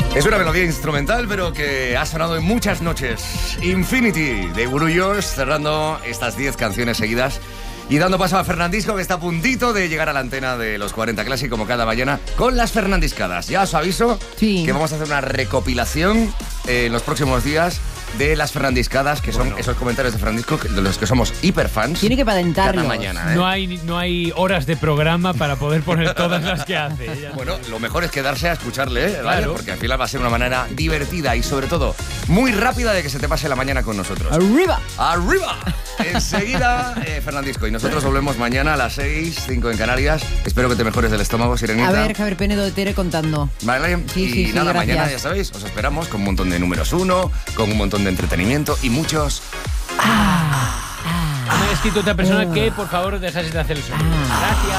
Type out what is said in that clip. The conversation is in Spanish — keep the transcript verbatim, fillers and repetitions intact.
Es una melodía instrumental, pero que ha sonado en muchas noches. Infinity, de Gurullos, cerrando estas diez canciones seguidas. Y dando paso a Fernandisco, que está a puntito de llegar a la antena de los cuarenta Classic, como cada mañana, con las Fernandiscadas. Ya os aviso sí. que vamos a hacer una recopilación eh, en los próximos días de las Fernandiscadas, que son bueno. esos comentarios de Fernandisco de los que somos hiperfans. Tiene que patentarlo. Mañana, ¿eh? No hay, no hay horas de programa para poder poner todas las que hace. Bueno, lo mejor es quedarse a escucharle, ¿eh? ¿Vale? Claro. Porque al final va a ser una manera divertida y sobre todo muy rápida de que se te pase la mañana con nosotros. ¡Arriba! ¡Arriba! Enseguida, eh, Fernandisco. Y nosotros volvemos mañana a las seis, cinco en Canarias. Espero que te mejores del estómago, Sirenita. A ver, Javier Penedo de Tere contando. Vale, sí, y sí, sí, nada, gracias. mañana ya sabéis, os esperamos con un montón de números uno, con un montón de entretenimiento y muchos... ¡Ah! Me ha escrito otra persona que por favor dejase de hacer el sonido. Gracias.